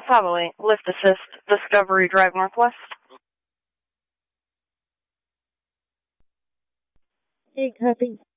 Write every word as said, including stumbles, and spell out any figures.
five oh eight, lift assist, Discovery Drive Northwest. Hey, copy.